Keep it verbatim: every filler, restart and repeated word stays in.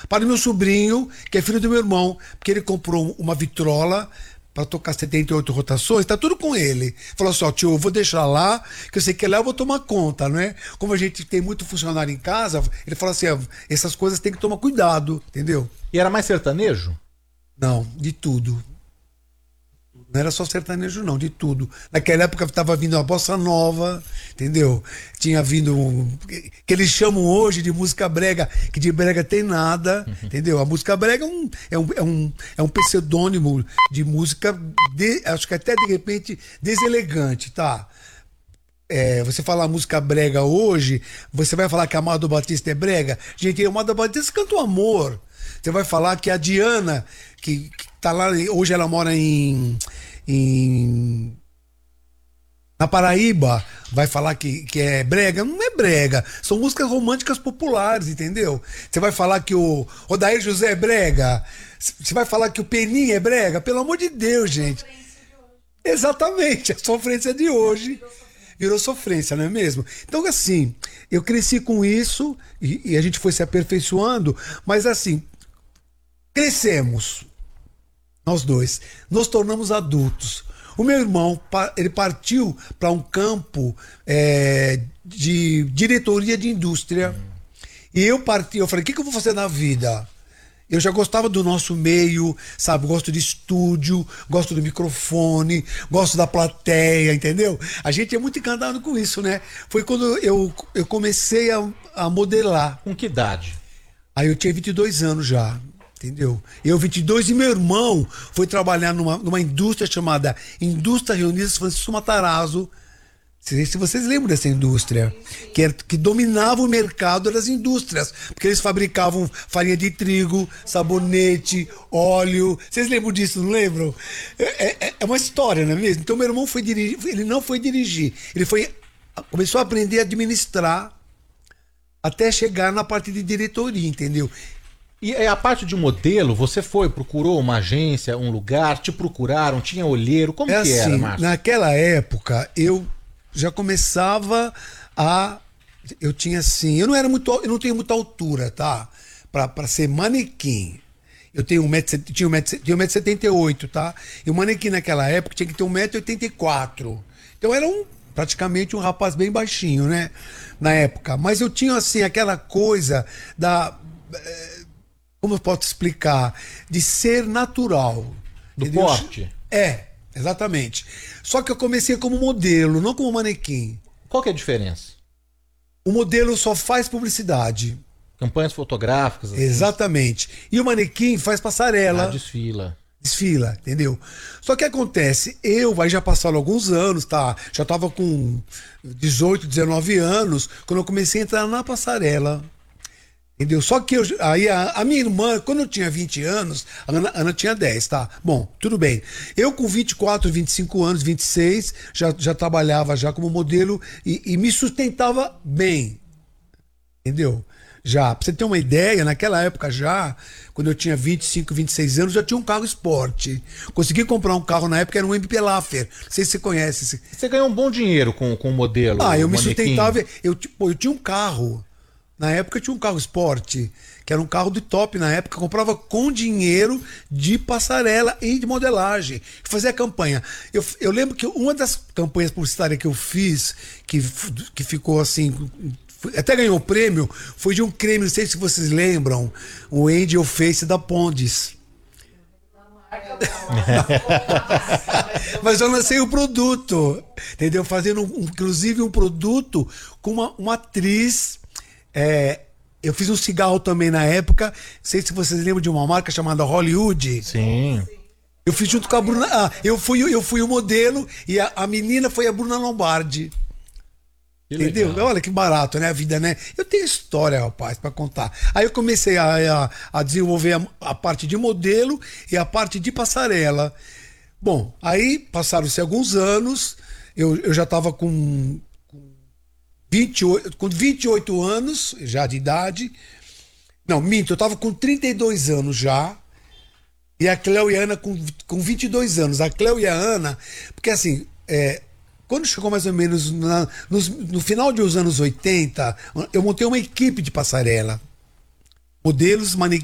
para o meu sobrinho, que é filho do meu irmão, porque ele comprou uma vitrola para tocar setenta e oito rotações, tá tudo com ele. Falou assim, ó, tio, eu vou deixar lá, que eu sei que lá eu vou tomar conta, né? Como a gente tem muito funcionário em casa, ele falou assim, ó, essas coisas tem que tomar cuidado, entendeu? E era mais sertanejo? Não, de tudo. Não era só sertanejo, não, de tudo. Naquela época estava vindo uma bossa nova, entendeu? Tinha vindo um, que eles chamam hoje de música brega, que de brega tem nada, uhum. entendeu? A música brega é um, é um, é um, é um pseudônimo de música, de, acho que até de repente deselegante, tá? É, você falar música brega hoje, você vai falar que a Amado Batista é brega? Gente, a Amado Batista canta o amor. Você vai falar que a Diana, que, que tá lá, hoje ela mora em, em na Paraíba, vai falar que, que é brega? Não é brega, são músicas românticas populares, entendeu? Você vai falar que o Odair José é brega? Você vai falar que o Peninha é brega? Pelo amor de Deus, gente. Exatamente, a sofrência de hoje virou sofrência, não é mesmo? Então, assim, eu cresci com isso e, e a gente foi se aperfeiçoando, mas assim, crescemos, nós dois, nos tornamos adultos. O meu irmão, ele partiu para um campo é, de diretoria de indústria. Hum. E eu parti, eu falei, o que, que eu vou fazer na vida? Eu já gostava do nosso meio, sabe? Gosto de estúdio, gosto do microfone, gosto da plateia, entendeu? A gente é muito encantado com isso, né? Foi quando eu, eu comecei a, a modelar. Com que idade? Aí eu tinha vinte e dois anos já. Entendeu? Eu, vinte e dois, e meu irmão foi trabalhar numa, numa indústria chamada Indústria Reunidas Francisco Matarazzo. Se, se vocês lembram dessa indústria, que, era, que dominava o mercado das indústrias, porque eles fabricavam farinha de trigo, sabonete, óleo. Vocês lembram disso, não lembram? É, é, é uma história, não é mesmo? Então meu irmão foi dirigir, ele não foi dirigir, ele foi, começou a aprender a administrar até chegar na parte de diretoria, entendeu? E a parte de modelo, você foi, procurou uma agência, um lugar, te procuraram, tinha olheiro, como é que assim, era, Márcio? Naquela época, eu já começava a... Eu tinha assim... Eu não era muito... Eu não tenho muita altura, tá? Pra, pra ser manequim. Eu tenho um metro, tinha um metro, tinha um metro e setenta e oito, tá? E o manequim naquela época tinha que ter um metro e oitenta e quatro. Então era um, praticamente um rapaz bem baixinho, né? Na época. Mas eu tinha, assim, aquela coisa da... Como eu posso explicar? De ser natural. Do entendeu? porte? É, exatamente. Só que eu comecei como modelo, não como manequim. Qual que é a diferença? O modelo só faz publicidade. Campanhas fotográficas? Assim. Exatamente. E o manequim faz passarela. Ah, desfila. Desfila, entendeu? Só que acontece, eu, aí já passaram alguns anos, tá? Já tava com dezoito, dezenove anos, quando eu comecei a entrar na passarela. Entendeu? Só que eu, aí a, a minha irmã, quando eu tinha vinte anos, a Ana, a Ana tinha dez, tá? Bom, tudo bem. Eu com vinte e quatro, vinte e cinco anos, vinte e seis, já, já trabalhava já como modelo e, e me sustentava bem. Entendeu? Já, pra você ter uma ideia, naquela época já, quando eu tinha vinte e cinco, vinte e seis anos, já tinha um carro esporte. Consegui comprar um carro na época, era um M P Laffer. Não sei se você conhece. Você ganhou um bom dinheiro com, com o modelo? Ah, eu me manequim. sustentava. Eu, tipo, eu tinha um carro. Na época eu tinha um carro esporte, que era um carro de top na época, eu comprava com dinheiro de passarela e de modelagem. Fazia campanha. Eu, eu lembro que uma das campanhas publicitárias que eu fiz, que, que ficou assim, até ganhou prêmio, foi de um creme, não sei se vocês lembram, o Angel Face da Pondes. Mas eu lancei o produto, entendeu? Fazendo um, inclusive um produto com uma, uma atriz. É, eu fiz um cigarro também na época. Não sei se vocês lembram de uma marca chamada Hollywood. Sim. Eu fiz junto com a Bruna. Ah, eu fui, eu fui o modelo e a, a menina foi a Bruna Lombardi. Que entendeu? Legal. Olha que barato, né? A vida, né? Eu tenho história, rapaz, pra contar. Aí eu comecei a, a, a desenvolver a, a parte de modelo e a parte de passarela. Bom, aí passaram-se alguns anos. Eu, eu já tava com. vinte e oito, com vinte e oito anos já de idade. Não, minto, eu tava com trinta e dois anos já. E a Cleo e a Ana com, com vinte e dois anos. A Cleo e a Ana, porque assim, é, quando chegou mais ou menos na, no, no final dos anos oitenta, eu montei uma equipe de passarela. Modelos, manequins.